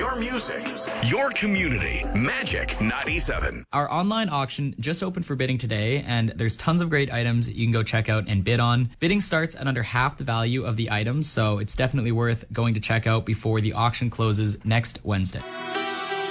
Your music, your community. Magic 97. Our online auction just opened for bidding today, and there's tons of great items that you can go check out and bid on. Bidding starts at under half the value of the items, so it's definitely worth going to check out before the auction closes next Wednesday.